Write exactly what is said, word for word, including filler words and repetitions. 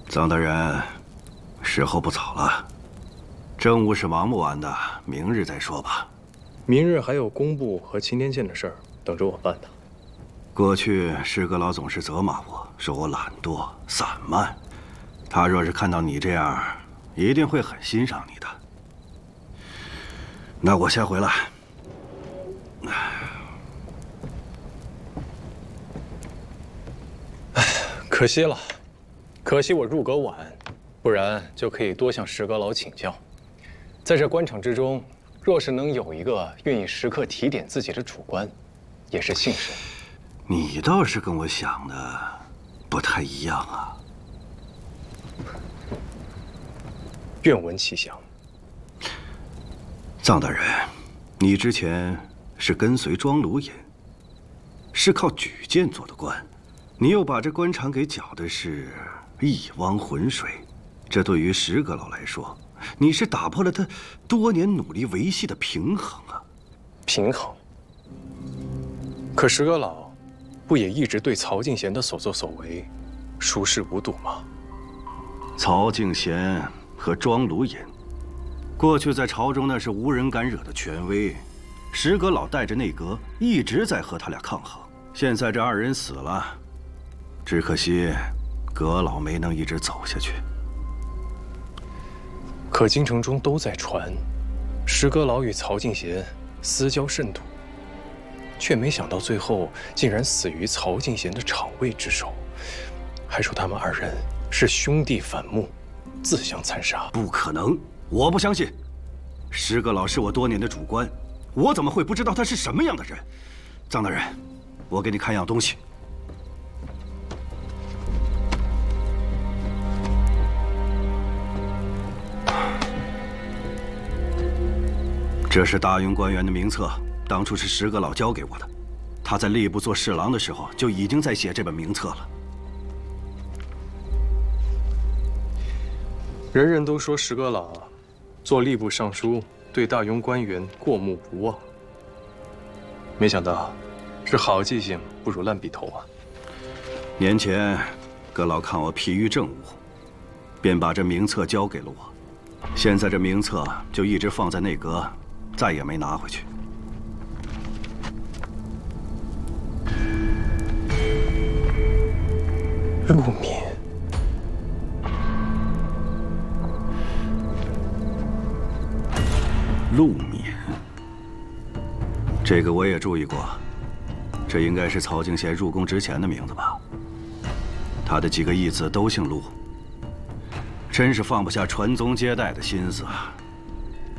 臧大人，时候不早了，政务是忙不完的，明日再说吧。 明日还有工部和青天县的事儿等着我办呢。 过去师阁老总是责骂我，说我懒惰散漫。他若是看到你这样，一定会很欣赏你的。那我先回来。 唉，可惜了，可惜我入阁晚，不然就可以多向石阁老请教。在这官场之中，若是能有一个愿意时刻提点自己的主官，也是幸事。 你倒是跟我想的不太一样啊。 愿闻其详。 臧大人，你之前是跟随庄卢隐，是靠举荐做的官，你又把这官场给搅的是一汪浑水，这对于石阁老来说，你是打破了他多年努力维系的平衡啊。 平衡？可石阁老不也一直对曹敬贤的所作所为熟视无睹吗？ 曹敬贤和庄卢隐，过去在朝中那是无人敢惹的权威，石阁老带着内阁一直在和他俩抗衡。现在这二人死了，只可惜阁老没能一直走下去。 可京城中都在传，石阁老与曹敬贤私交甚笃，却没想到最后竟然死于曹敬贤的厂卫之手，还说他们二人是兄弟反目，自相残杀。 不可能，我不相信。石阁老是我多年的主官，我怎么会不知道他是什么样的人？臧大人，我给你看样东西。这是大庸官员的名册，当初是石阁老交给我的。他在吏部做侍郎的时候就已经在写这本名册了。 人人都说石阁老做吏部尚书对大庸官员过目不忘，没想到是好记性不如烂笔头啊！ 年前，阁老看我疲于政务，便把这名册交给了我。现在这名册就一直放在内阁，再也没拿回去。 陆敏， 陆敏，这个我也注意过，这应该是曹敬贤入宫之前的名字吧？他的几个义子都姓陆，真是放不下传宗接代的心思啊。